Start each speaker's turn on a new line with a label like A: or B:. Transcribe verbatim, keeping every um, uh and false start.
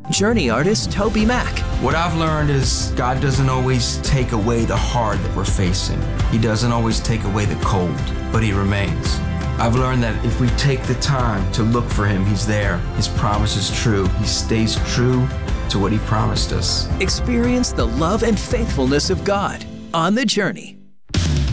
A: Journey artist Toby Mack.
B: What I've learned is God doesn't always take away the hard that we're facing. He doesn't always take away the cold, but he remains. I've learned that if we take the time to look for him, he's there. His promise is true. He stays true to what he promised us.
A: Experience the love and faithfulness of God on The Journey.